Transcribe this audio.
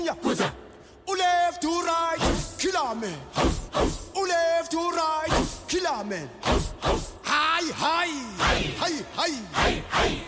Yeah. Who left to right? Killer man. Who left to right? Killer man. Hi, hi, hi, hi, hi, hi.